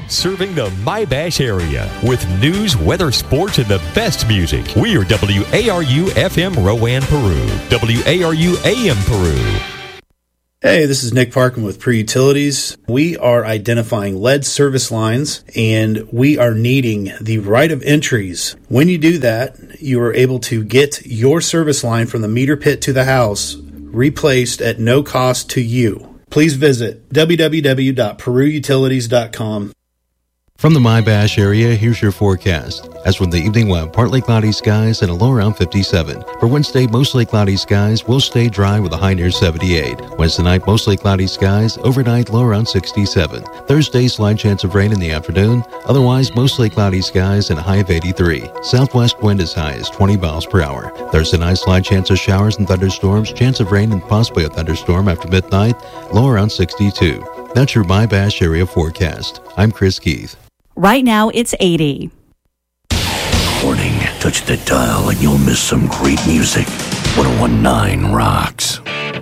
Serving the My-Bash area with news, weather, sports, and the best music. We are WARU FM Rowan, Peru. WARU AM Peru. Hey, this is Nick Parkin with Peru Utilities. We are identifying lead service lines, and we are needing the right of entries. When you do that, you are able to get your service line from the meter pit to the house replaced at no cost to you. Please visit www.perutilities.com. From the My-Bash area, here's your forecast. As from the evening, we'll have partly cloudy skies and a low around 57. For Wednesday, mostly cloudy skies will stay dry with a high near 78. Wednesday night, mostly cloudy skies, overnight low around 67. Thursday, slight chance of rain in the afternoon. Otherwise, mostly cloudy skies and a high of 83. Southwest wind as high as 20 miles per hour. Thursday night, slight chance of showers and thunderstorms, chance of rain and possibly a thunderstorm after midnight, low around 62. That's your My-Bash area forecast. I'm Chris Keith. Right now, it's 80. Warning, touch the dial and you'll miss some great music. 101.9 rocks.